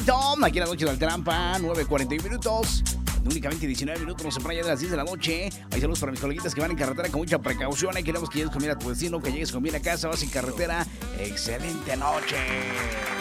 Tom, aquí en la noche del Trampa, 9:41 minutos. Únicamente 19 minutos nos separan ya de las 10 de la noche. Hay saludos para mis coleguitas que van en carretera con mucha precaución. Queremos que llegues con bien a tu vecino, que llegues con bien a casa, vas en carretera. Excelente noche.